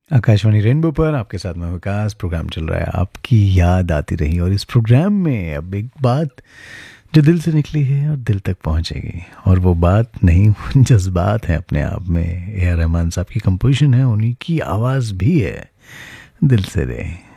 Akashvani rainbow पर आपके साथ मैं विकास। प्रोग्राम चल रहा है आपकी याद आती रही, और इस प्रोग्राम में अब एक बात जो दिल से निकली है और दिल तक पहुंचेगी, और वो बात नहीं जज्बात है अपने आप में। ए आर रहमान साहब की कंपोजिशन है, उन्हीं की आवाज़ भी है। दिल से दे।